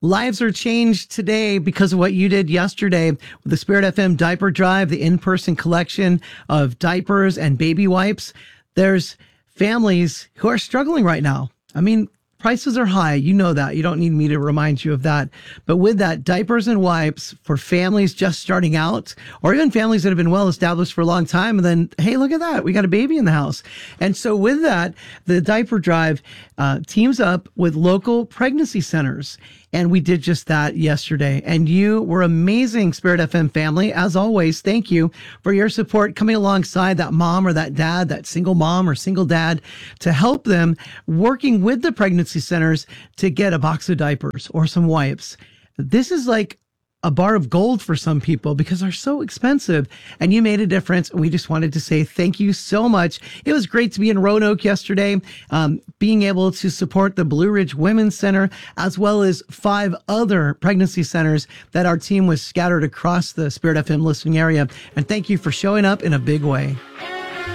Lives are changed today because of what you did yesterday with the Spirit FM Diaper Drive, the in-person collection of diapers and baby wipes. There's families who are struggling right now. I mean, prices are high. You know that. You don't need me to remind you of that. But with that, diapers and wipes for families just starting out, or even families that have been well established for a long time. And then, hey, look at that. We got a baby in the house. And so with that, the Diaper Drive teams up with local pregnancy centers. And we did just that yesterday. And you were amazing, Spirit FM family. As always, thank you for your support coming alongside that mom or that dad, that single mom or single dad, to help them working with the pregnancy centers to get a box of diapers or some wipes. This is like a bar of gold for some people because they're so expensive, and you made a difference. And we just wanted to say thank you so much. It was great to be in Roanoke yesterday, being able to support the Blue Ridge Women's Center, as well as 5 other pregnancy centers that our team was scattered across the Spirit FM listening area. And thank you for showing up in a big way.